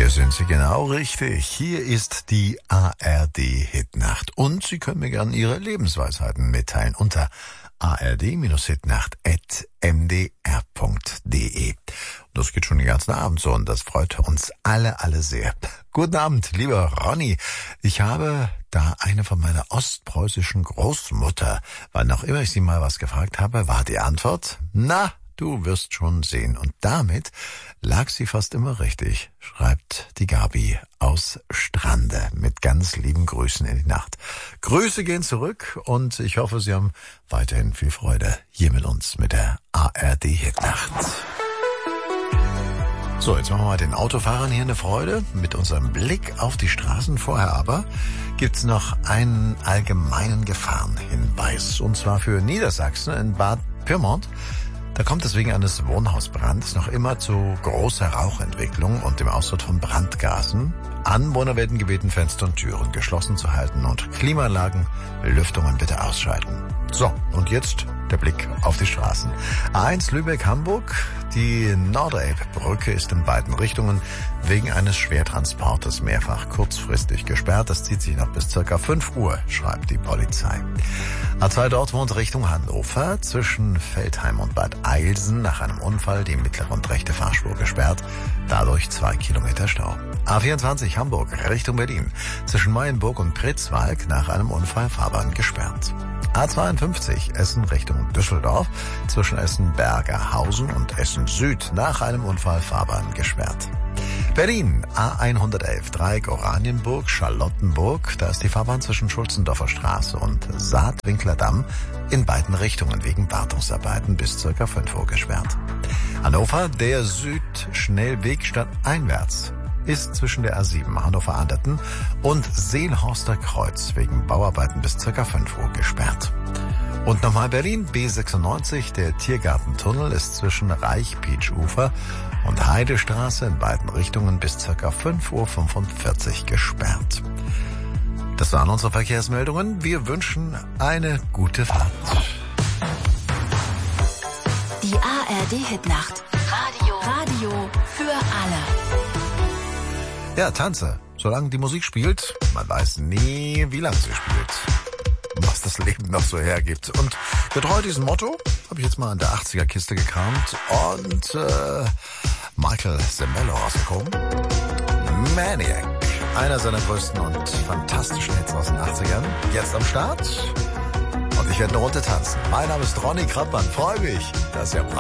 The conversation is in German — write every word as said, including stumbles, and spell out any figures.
Hier sind Sie genau richtig. Hier ist die A R D-Hitnacht. Und Sie können mir gerne Ihre Lebensweisheiten mitteilen unter a r d hitnacht at m d r punkt d e. Das geht schon den ganzen Abend so und das freut uns alle, alle sehr. Guten Abend, lieber Ronny. Ich habe da eine von meiner ostpreußischen Großmutter. Wann auch immer ich sie mal was gefragt habe, war die Antwort, na, du wirst schon sehen. Und damit lag sie fast immer richtig, schreibt die Gabi aus Strande mit ganz lieben Grüßen in die Nacht. Grüße gehen zurück und ich hoffe, Sie haben weiterhin viel Freude hier mit uns mit der A R D-Hitnacht. So, jetzt machen wir mal den Autofahrern hier eine Freude mit unserem Blick auf die Straßen. Vorher aber gibt's noch einen allgemeinen Gefahrenhinweis, und zwar für Niedersachsen in Bad Pyrmont. Da kommt es wegen eines Wohnhausbrands noch immer zu großer Rauchentwicklung und dem Austritt von Brandgasen. Anwohner werden gebeten, Fenster und Türen geschlossen zu halten und Klimaanlagen, Lüftungen bitte ausschalten. So, und jetzt der Blick auf die Straßen. A eins Lübeck-Hamburg. Die Nordelb-Brücke ist in beiden Richtungen wegen eines Schwertransportes mehrfach kurzfristig gesperrt. Das zieht sich noch bis circa fünf Uhr, schreibt die Polizei. A zwei Dortmund Richtung Hannover. Zwischen Feldheim und Bad Eilsen nach einem Unfall die mittlere und rechte Fahrspur gesperrt. Dadurch zwei Kilometer Stau. A vierundzwanzig Hamburg Richtung Berlin. Zwischen Mayenburg und Pritzwalk nach einem Unfall Fahrbahn gesperrt. A zweiundfünfzig Essen Richtung Düsseldorf. Zwischen Essen-Bergerhausen und Essen Süd nach einem Unfall Fahrbahn gesperrt. Berlin A hundertelf Dreieck Oranienburg Charlottenburg. Da ist die Fahrbahn zwischen Schulzendorfer Straße und Saatwinkler Damm in beiden Richtungen wegen Wartungsarbeiten bis circa fünf Uhr gesperrt. Hannover, der Südschnellweg stadteinwärts ist zwischen der A sieben Hannover-Anderten und Seelhorster Kreuz wegen Bauarbeiten bis circa fünf Uhr gesperrt. Und nochmal Berlin, B sechsundneunzig, der Tiergartentunnel ist zwischen Reich-Pietsch-Ufer und Heidestraße in beiden Richtungen bis circa fünf Uhr fünfundvierzig gesperrt. Das waren unsere Verkehrsmeldungen. Wir wünschen eine gute Fahrt. Die A R D-Hitnacht. Radio. Radio für alle. Ja, Tanze. Solange die Musik spielt, man weiß nie, wie lange sie spielt. Was das Leben noch so hergibt. Und getreu diesem Motto habe ich jetzt mal in der achtziger-Kiste gekramt und äh, Michael Zembello rausgekommen. Maniac. Einer seiner größten und fantastischen Hits aus den achtzigern. Jetzt am Start. Und ich werde eine Runde tanzen. Mein Name ist Ronny Krattmann. Freue mich, dass ihr am